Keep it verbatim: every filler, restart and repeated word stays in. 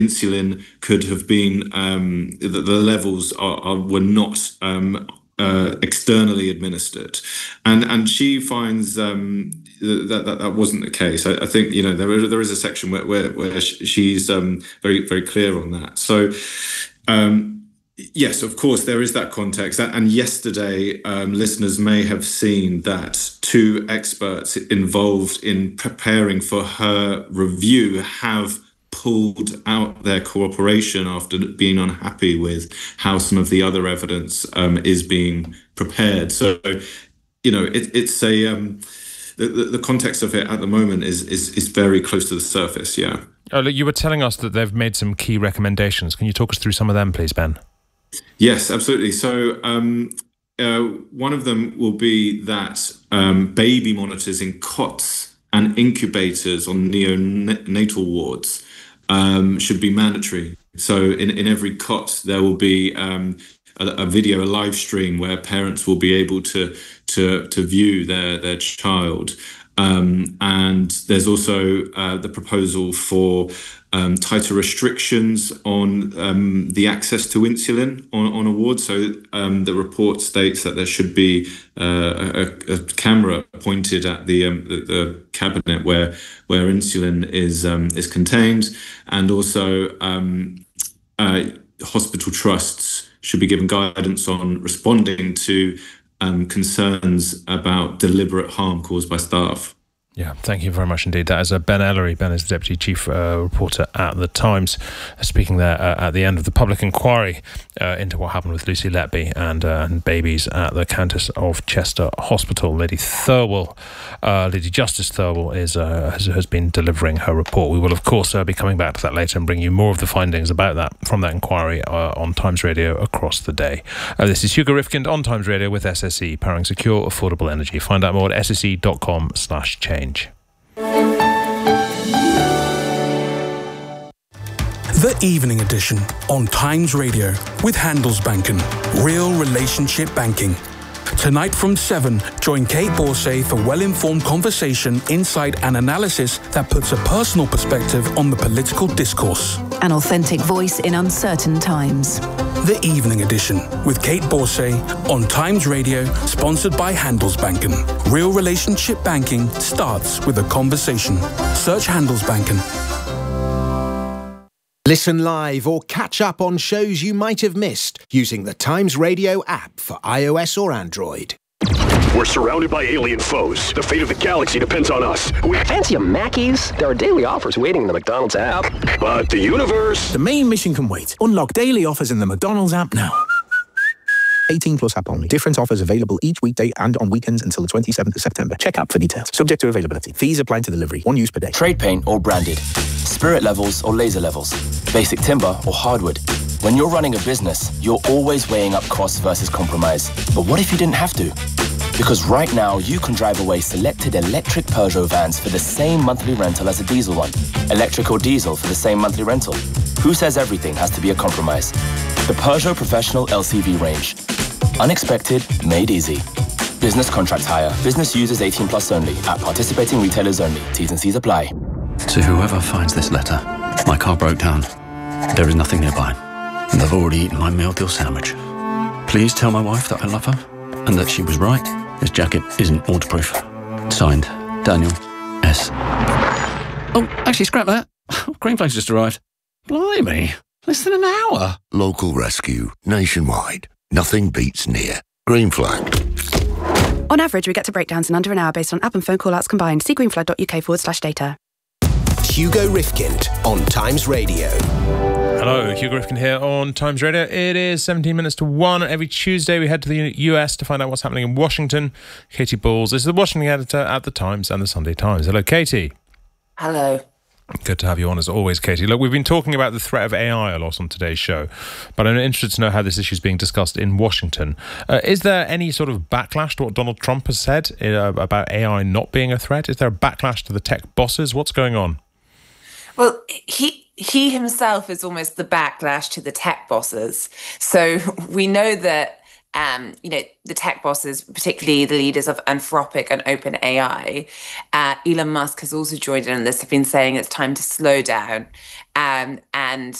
insulin could have been, um, the, the levels are, are, were not um, uh, externally administered. And and she finds um, that, that that wasn't the case. I, I think, you know, there is, there is a section where, where, where she's um, very, very clear on that. So, um, yes, of course, there is that context. And yesterday, um, listeners may have seen that two experts involved in preparing for her review have pulled out their cooperation after being unhappy with how some of the other evidence um, is being prepared. So, you know, it, it's a um, the, the context of it at the moment is is is very close to the surface. Yeah. Oh, look, you were telling us that they've made some key recommendations. Can you talk us through some of them, please, Ben? Yes, absolutely. So um, uh, one of them will be that um, baby monitors in cots and incubators on neonatal wards um, should be mandatory. So in, in every cot, there will be um, a, a video, a live stream where parents will be able to to to view their their child. Um, and there's also uh, the proposal for um, tighter restrictions on um, the access to insulin on, on a ward. So um, the report states that there should be uh, a, a camera pointed at the, um, the, the cabinet where where insulin is um, is contained, and also um, uh, hospital trusts should be given guidance on responding to Um, concerns about deliberate harm caused by staff. Yeah, thank you very much indeed. That is uh, Ben Ellery. Ben is the Deputy Chief uh, Reporter at The Times, uh, speaking there uh, at the end of the public inquiry uh, into what happened with Lucy Letby and, uh, and babies at the Countess of Chester Hospital. Lady Thirlwell, uh, Lady Justice Thirlwell is, uh, has, has been delivering her report. We will, of course, uh, be coming back to that later and bring you more of the findings about that from that inquiry uh, on Times Radio across the day. Uh, this is Hugo Rifkind on Times Radio with S S E, powering secure, affordable energy. Find out more at s s e dot com slash change. The Evening Edition on Times Radio with Handelsbanken. Real relationship banking. Tonight from seven, join Kate Borsay for well-informed conversation, insight and analysis that puts a personal perspective on the political discourse. An authentic voice in uncertain times. The Evening Edition with Kate Borsay on Times Radio, sponsored by Handelsbanken. Real relationship banking starts with a conversation. Search Handelsbanken. Listen live or catch up on shows you might have missed using the Times Radio app for iOS or Android. We're surrounded by alien foes. The fate of the galaxy depends on us. We fancy a Mackey's? There are daily offers waiting in the McDonald's app. But the universe... The main mission can wait. Unlock daily offers in the McDonald's app now. eighteen plus app only. Different offers available each weekday and on weekends until the twenty-seventh of September. Check app for details. Subject to availability. Fees apply to delivery. One use per day. Trade paint or branded. Spirit levels or laser levels. Basic timber or hardwood. When you're running a business, you're always weighing up costs versus compromise. But what if you didn't have to? Because right now, you can drive away selected electric Peugeot vans for the same monthly rental as a diesel one. Electric or diesel for the same monthly rental. Who says everything has to be a compromise? The Peugeot Professional L C V range. Unexpected, made easy. Business contract hire. Business users eighteen plus only. At participating retailers only. T's and C's apply. To whoever finds this letter, my car broke down. There is nothing nearby, and I've already eaten my meal deal sandwich. Please tell my wife that I love her, and that she was right. This jacket isn't waterproof. Signed, Daniel S. Oh, actually, scrap that. Greenflags just arrived. Blimey, less than an hour. Local rescue, nationwide. Nothing beats near. Green Flag. On average, we get to breakdowns in under an hour based on app and phone call-outs combined. See greenflag.uk forward slash data. Hugo Rifkind on Times Radio. Hello, Hugo Rifkind here on Times Radio. It is seventeen minutes to one. Every Tuesday we head to the U S to find out what's happening in Washington. Katie Balls is the Washington editor at The Times and The Sunday Times. Hello, Katie. Hello. Good to have you on as always, Katie. Look, we've been talking about the threat of A I a lot on today's show, but I'm interested to know how this issue is being discussed in Washington. Uh, is there any sort of backlash to what Donald Trump has said uh, about A I not being a threat? Is there a backlash to the tech bosses? What's going on? Well, he he himself is almost the backlash to the tech bosses. So we know that um, you know, the tech bosses, particularly the leaders of Anthropic and OpenAI, uh, Elon Musk has also joined in on this, have been saying it's time to slow down um, and